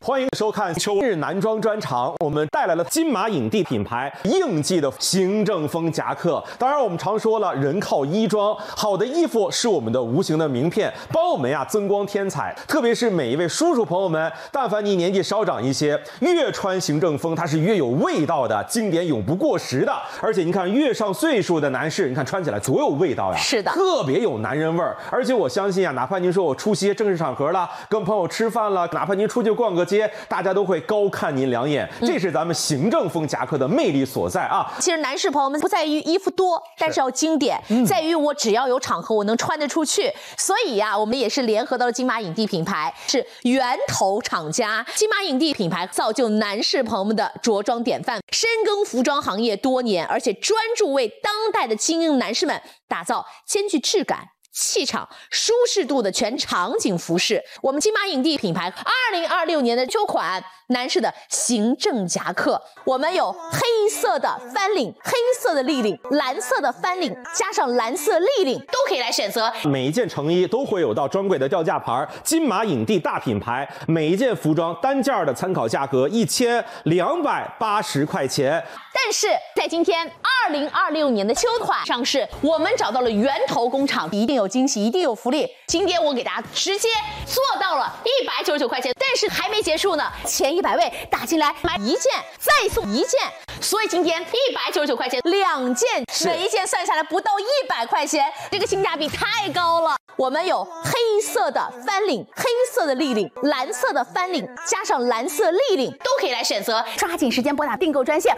欢迎收看秋日男装专场，我们带来了金马影帝品牌应季的行政风夹克。当然，我们常说了，人靠衣装，好的衣服是我们的无形的名片，帮我们增光添彩。特别是每一位叔叔朋友们，但凡你年纪稍长一些，越穿行政风，它是越有味道的，经典永不过时的。而且你看，越上岁数的男士，你看穿起来多有味道呀， 是的， 特别有男人味儿。而且我相信哪怕您说我出席正式场合了，跟朋友吃饭了，哪怕您出去逛个街，大家都会高看您两眼。这是咱们行政风夹克的魅力所在啊！ 其实男士朋友们不在于衣服多，但是要经典，在于我只要有场合我能穿得出去。所以我们也是联合到了金马影帝品牌，是源头厂家。金马影帝品牌造就男士朋友们的着装典范，深耕服装行业多年，而且专注为当代的精英男士们打造兼具质感、气场、舒适度的全场景服饰。我们金马影帝品牌2026年的秋款男士的行政夹克，我们有黑色的翻领、黑色的立领、蓝色的翻领，加上蓝色立领，都可以来选择。 每一件成衣都会有到专柜的吊架牌，金马影帝大品牌，每一件服装单件的参考价格1280块钱。 但是在今天2026年的秋款上市，我们找到了源头工厂，一定有惊喜，一定有福利。今天我给大家直接做到了199块钱，但是还没结束呢，前100位打进来买一件再送一件，所以今天199块钱2件，每一件算下来不到100块钱，这个性价比太高了。我们有黑色的翻领、黑色的立领、蓝色的翻领，加上蓝色立领，都可以来选择。抓紧时间拨打订购专线